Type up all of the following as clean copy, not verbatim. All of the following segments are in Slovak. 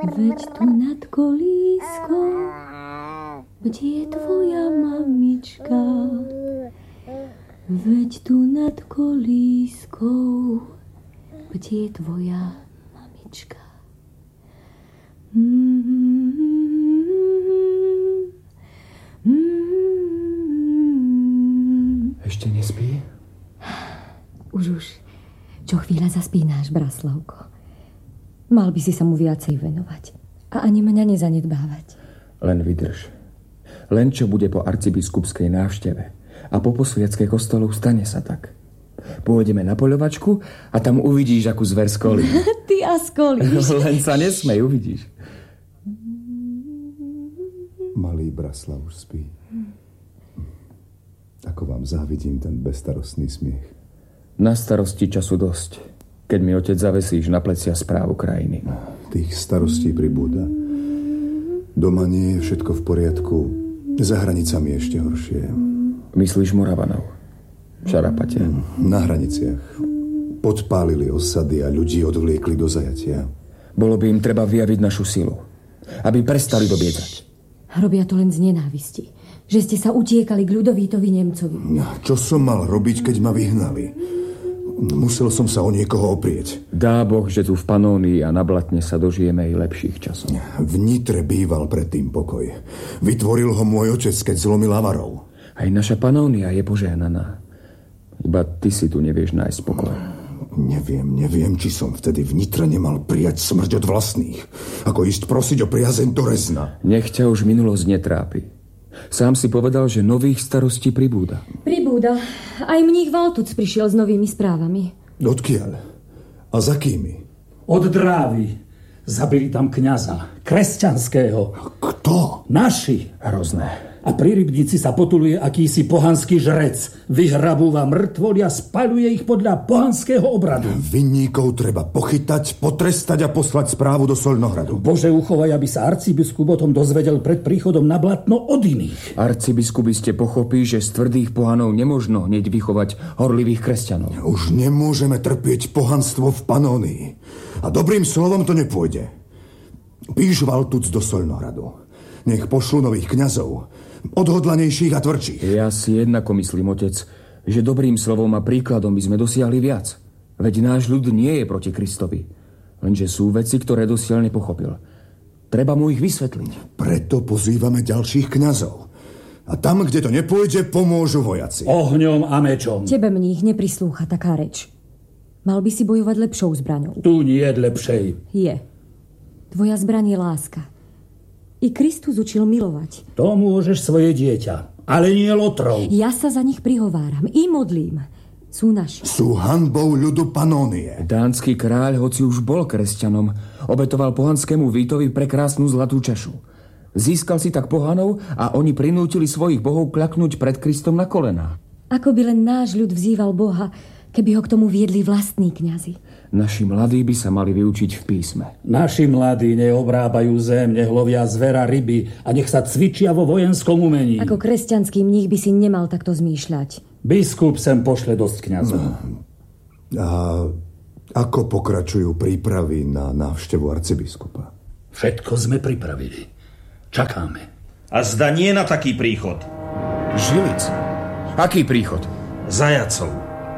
Veď tu nad kolískou bdie tvoja mamička. Veď tu nad kolískou bdie tvoja mamička. Ešte nespí? Už. Čo chvíľa zaspí náš Braslavko. Mal by si sa mu viacej venovať. A ani mňa nezanedbávať. Len vydrž. Len čo bude po arcibiskupskej návšteve a po posviacke kostolov, stane sa tak. Pôjdeme na poľovačku a tam uvidíš, akú zver skolí. Ty a skolíš. Len sa nesmej, uvidíš. Malý Braslav už spí. Ako vám závidím ten bezstarostný smiech. Na starosti času dosť, keď mi otec zavesíš na plecia správu krajiny. Tých starostí pribúda. Doma nie je všetko v poriadku. Za hranicami ešte horšie. Myslíš Moravanov? V Šarapate? Na hraniciach. Podpálili osady a ľudí odvliekli do zajatia. Bolo by im treba vyjaviť našu silu, aby prestali dobiecať. Robia to len z nenávisti. Že ste sa utiekali k Ľudovítovi Nemcovi. Čo som mal robiť, keď ma vyhnali? Musel som sa o niekoho oprieť. Dá Boh, že tu v Panónii a na Blatne sa dožijeme aj lepších časov. V Nitre býval predtým pokoj. Vytvoril ho môj otec, keď zlomil Avarov. Aj naša Panónia je požehnaná. Iba ty si tu nevieš nájsť pokoj. Neviem, či som vtedy v Nitre nemal prijať smrť od vlastných. Ako ísť prosiť o priazeň do Rezna. Nech ťa už minulosť netrápi. Sám si povedal, že nových starostí pribúda. Pribúda. Aj mních Valtuc prišiel s novými správami. Odkiaľ? A za kými? Od Drávy. Zabili tam kňaza. Kresťanského. Kto? Naši. Hrozné. A pri Rybnici sa potuluje akýsi pohanský žrec. Vyhrabúva mŕtvoly a spaľuje ich podľa pohanského obradu. Vinníkov treba pochytať, potrestať a poslať správu do Solnohradu. Bože, uchovaj, aby sa arcibiskup o tom dozvedel pred príchodom na Blatno od iných. Arcibiskup iste pochopí, že z tvrdých pohanov nemožno hneď vychovať horlivých kresťanov. Už nemôžeme trpieť pohanstvo v Panónii. A dobrým slovom to nepôjde. Píš Valtuc do Solnohradu. Nech pošlu nových kňazov. Odhodlanejších a tvrdších. Ja si jednako myslím, otec, že dobrým slovom a príkladom by sme dosiahli viac. Veď náš ľud nie je proti Kristovi. Lenže sú veci, ktoré dosiaľ nepochopil. Treba mu ich vysvetliť. Preto pozývame ďalších kňazov. A tam, kde to nepôjde, pomôžu vojaci. Ohňom a mečom. Tebe mních neprislúcha taká reč. Mal by si bojovať lepšou zbraňou. Tu nie je lepšej. Je. Tvoja zbraň je láska. I Kristus učil milovať. To môžeš svoje dieťa, ale nie lotrov. Ja sa za nich prihováram i modlím. Sú naši. Sú hanbou ľudu Panónie. Dánsky kráľ, hoci už bol kresťanom, obetoval pohanskému Vítovi prekrásnu zlatú čašu. Získal si tak pohanov a oni prinútili svojich bohov klaknúť pred Kristom na kolená. Ako by len náš ľud vzýval Boha, keby ho k tomu viedli vlastní kňazi. Naši mladí by sa mali vyučiť v písme. Naši mladí neobrábajú zem, nech lovia zvera, ryby a nech sa cvičia vo vojenskom umení. Ako kresťanský mních by si nemal takto zmýšľať. Biskup sem pošle dosť kňazov. A ako pokračujú prípravy na návštevu arcibiskupa? Všetko sme pripravili. Čakáme. A zda nie na taký príchod. Žilic? Aký príchod? Zajacov.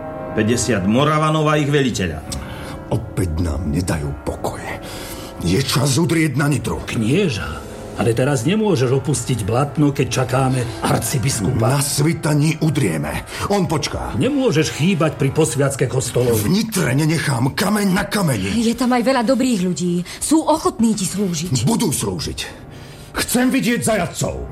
50 Moravanov a ich veliteľa. Opäť nám nedajú pokoj. Je čas udrieť na Nitru. Knieža, ale teraz nemôžeš opustiť Blatno, keď čakáme arcibiskupa. Na svitaní udrieme. On počká. Nemôžeš chýbať pri posviacke kostolov. V Nitre nenechám kameň na kameni. Je tam aj veľa dobrých ľudí. Sú ochotní ti slúžiť. Budú slúžiť. Chcem vidieť zajatcov.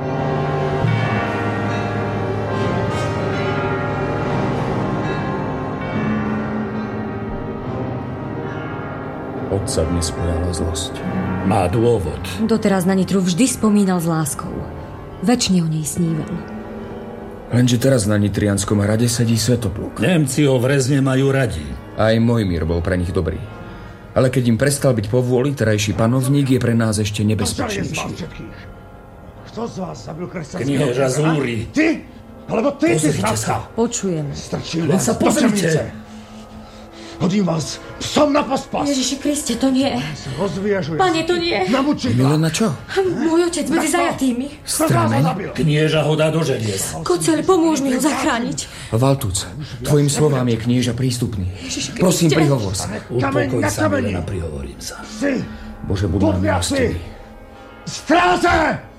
Otca dnes pojala zlosť. Má dôvod. Doteraz na Nitru vždy spomínal s láskou. Večne o nej sníval. Lenže teraz na Nitrianskom hrade sedí Svetopluk. Nemci ho v Rezne majú radi. Aj Mojmír bol pre nich dobrý. Ale keď im prestal byť povôli, terajší panovník je pre nás ešte nebezpečnejší. Kto z vás zabil kresťanského? Knieža Zúri. Ty? Alebo ty si zradca? Počujeme. Strčil Len vás sa do pozrite. temnice. Hodím vás psom na pospas. Ježiši Kriste, to nie. Rozviežujem. Pane, to nie. Na mučidla. Milena, čo? Môj otec medzi zajatými. Strameň? Knieža ho dá do želiez. Kocel, pomôž mi ho zachrániť. Valtuc, tvojim slovám je knieža prístupný. Prosím, prihovor sa. Upokoj sa, Milena, prihovorím sa. Si Bože, buď nám milostivý. stráže!